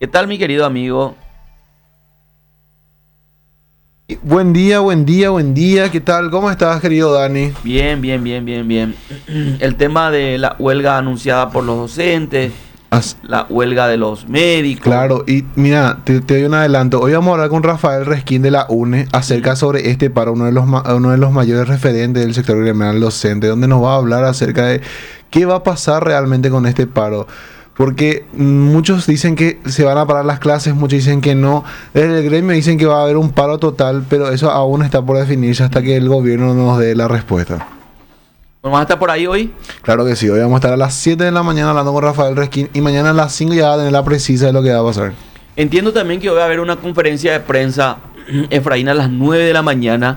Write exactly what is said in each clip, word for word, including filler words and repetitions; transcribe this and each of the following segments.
¿Qué tal, mi querido amigo? Buen día, buen día, buen día. ¿Qué tal? ¿Cómo estás, querido Dani? Bien, bien, bien, bien, bien. El tema de la huelga anunciada por los docentes, As- la huelga de los médicos. claro, y mira, te, te doy un adelanto. Hoy vamos a hablar con Rafael Resquín de la UNE acerca sobre este paro, uno de los, ma- uno de los mayores referentes del sector gremial docente, donde nos va a hablar acerca de qué va a pasar realmente con este paro. Porque mm, muchos dicen que se van a parar las clases, muchos dicen que no. Desde el gremio dicen que va a haber un paro total, pero eso aún está por definirse hasta que el gobierno nos dé la respuesta. ¿Vamos a estar por ahí hoy? Claro que sí, hoy vamos a estar a las siete de la mañana hablando con Rafael Resquín y mañana a las cinco ya va a tener la precisa de lo que va a pasar. Entiendo también que hoy va a haber una conferencia de prensa, Efraín, a las nueve de la mañana.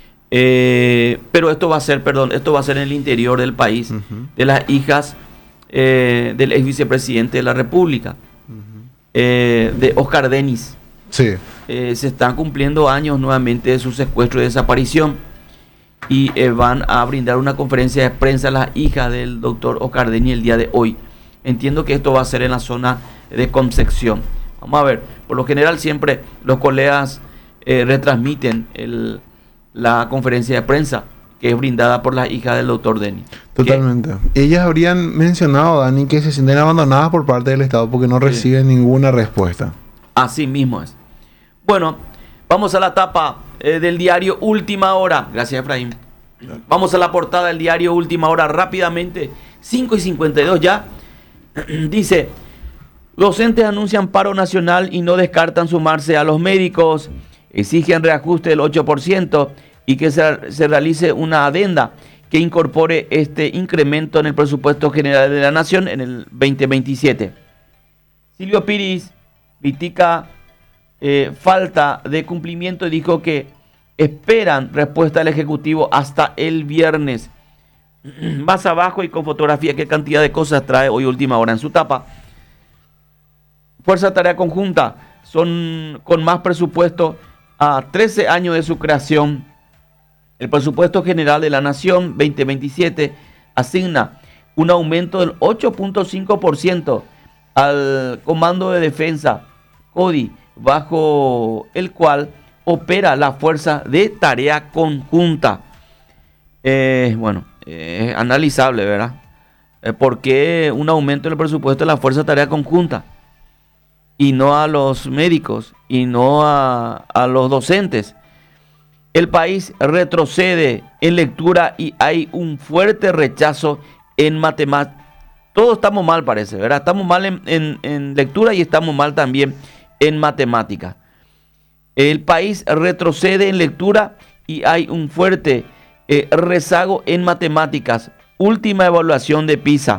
Eh, pero esto va a ser, perdón, esto va a ser en el interior del país, Ujú. de las hijas eh, del ex vicepresidente de la República, Ujú. eh, de Oscar Denis. Sí, Eh, se están cumpliendo años nuevamente de su secuestro y desaparición. Y eh, van a brindar una conferencia de prensa a las hijas del doctor Oscar Denis el día de hoy. Entiendo que esto va a ser en la zona de Concepción. Vamos a ver, por lo general siempre los colegas eh, retransmiten el, la conferencia de prensa que es brindada por las hijas del doctor Denis. totalmente. Ellas habrían mencionado, Dani, que se sienten abandonadas por parte del Estado porque no Sí. reciben ninguna respuesta. Así mismo es. Bueno, vamos a la tapa eh, del diario Última Hora. Gracias, Efraín. Vamos a la portada del diario Última Hora rápidamente. cinco y cincuenta y dos ya. Dice, docentes anuncian paro nacional y no descartan sumarse a los médicos. Exigen reajuste del ocho por ciento y que se, se realice una adenda que incorpore este incremento en el presupuesto general de la Nación en el veinte veintisiete. Silvio Piris critica eh, falta de cumplimiento y dijo que esperan respuesta del Ejecutivo hasta el viernes. Más abajo y con fotografía, qué cantidad de cosas trae hoy Última Hora en su tapa. Fuerza Tarea Conjunta, son con más presupuesto a trece años de su creación. El presupuesto general de la Nación veinte veintisiete asigna un aumento del ocho punto cinco por ciento al Comando de Defensa, CODI, bajo el cual opera la Fuerza de Tarea Conjunta. Eh, bueno, es eh, analizable, ¿verdad? Eh, ¿Por qué un aumento en el presupuesto de la Fuerza de Tarea Conjunta? Y no a los médicos, y no a, a los docentes. El país retrocede en lectura y hay un fuerte rechazo en matemáticas. Todos estamos mal, parece, ¿verdad? Estamos mal en, en, en lectura y estamos mal también en matemáticas. El país retrocede en lectura y hay un fuerte eh, rezago en matemáticas. Última evaluación de PISA.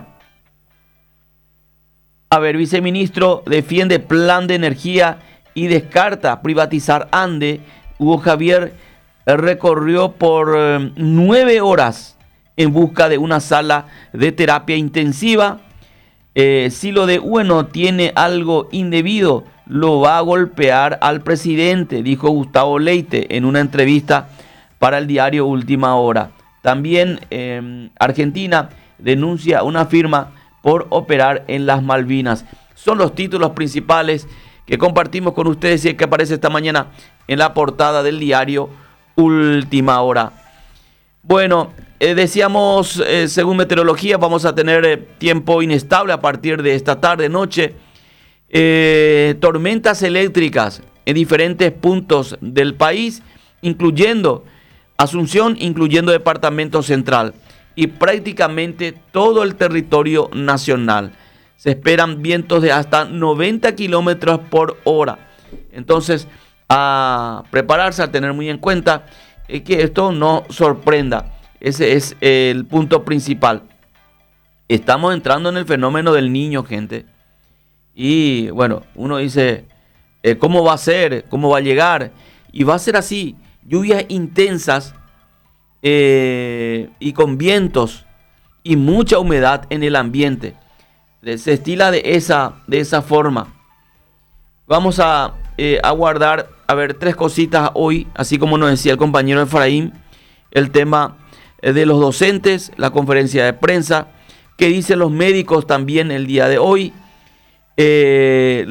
A ver, viceministro defiende plan de energía y descarta privatizar ANDE. Hugo Javier recorrió por eh, nueve horas en busca de una sala de terapia intensiva. Eh, si lo de Bueno tiene algo indebido, lo va a golpear al presidente, dijo Gustavo Leite en una entrevista para el diario Última Hora. También eh, Argentina denuncia una firma por operar en las Malvinas. Son los títulos principales que compartimos con ustedes y que aparece esta mañana en la portada del diario Última Hora. Bueno, eh, decíamos, eh, según meteorología, vamos a tener eh, tiempo inestable a partir de esta tarde, noche. Eh, tormentas eléctricas en diferentes puntos del país, incluyendo Asunción, incluyendo Departamento Central y prácticamente todo el territorio nacional. Se esperan vientos de hasta noventa kilómetros por hora. Entonces, a prepararse, a tener muy en cuenta eh, que esto no sorprenda. Ese es el punto principal. Estamos entrando en el fenómeno del niño, gente. Y bueno, uno dice, eh, ¿cómo va a ser? ¿Cómo va a llegar? Y va a ser así, lluvias intensas eh, y con vientos y mucha humedad en el ambiente. Se estila de esa, de esa forma. Vamos a eh, aguardar, a ver, tres cositas hoy, así como nos decía el compañero Efraín, el tema eh, de los docentes, la conferencia de prensa, que dicen los médicos también el día de hoy. Eh,